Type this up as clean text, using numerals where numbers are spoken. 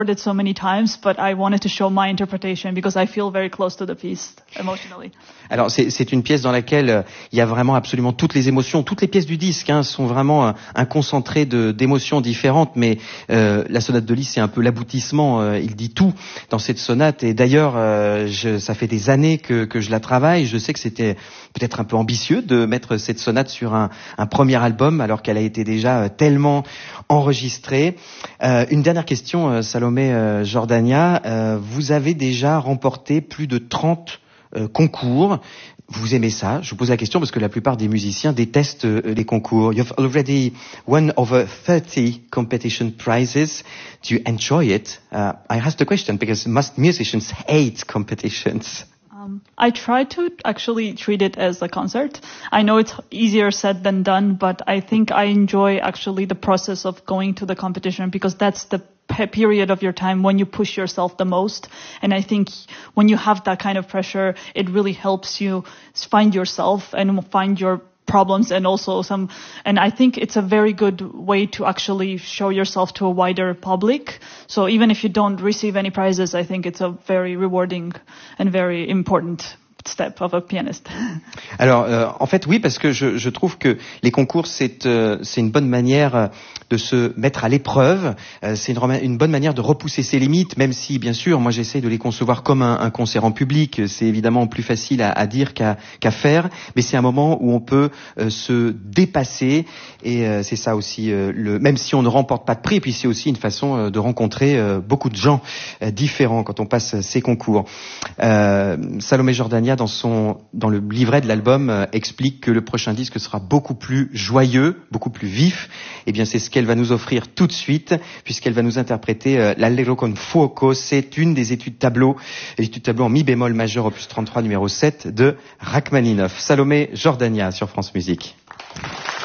it so many times, but I wanted to show my interpretation because I feel very close to the piece emotionally. Alors c'est une pièce dans laquelle il y a vraiment absolument toutes les émotions, toutes les pièces du disque sont vraiment un concentré d'émotions différentes, mais la sonate de Liszt c'est un peu l'aboutissement, il dit tout dans cette sonate, et d'ailleurs ça fait des années que je la travaille. Je sais que c'était peut-être un peu ambitieux de mettre cette sonate sur un premier album alors qu'elle a été déjà tellement enregistrée. Une dernière question, Salomé Jordania, vous avez déjà remporté plus de 30 concours. Vous aimez ça? Je vous pose la question parce que la plupart des musiciens détestent les concours. You've already won over 30 competition prizes. Do you enjoy it? I asked the question because most musicians hate competitions. I try to actually treat it as a concert. I know it's easier said than done, but I think I enjoy actually the process of going to the competition because that's the period of your time when you push yourself the most. And I think when you have that kind of pressure, it really helps you find yourself and find your problems and also and I think it's a very good way to actually show yourself to a wider public. So even if you don't receive any prizes, I think it's a very rewarding and very important step of a pianist. Alors, en fait, oui, parce que je trouve que les concours, c'est une bonne manière de se mettre à l'épreuve. C'est une bonne manière de repousser ses limites, même si, bien sûr, moi, j'essaie de les concevoir comme un concert en public. C'est évidemment plus facile à dire qu'à faire, mais c'est un moment où on peut se dépasser, et c'est ça aussi, même si on ne remporte pas de prix, et puis c'est aussi une façon de rencontrer beaucoup de gens différents quand on passe ces concours. Salomé Jordania, dans le livret de l'album, explique que le prochain disque sera beaucoup plus joyeux, beaucoup plus vif. Eh bien, c'est ce qu'elle va nous offrir tout de suite, puisqu'elle va nous interpréter l'Allegro con fuoco. C'est une des études tableau en mi bémol majeur opus 33 numéro 7 de Rachmaninoff. Salomé Jordania sur France Musique.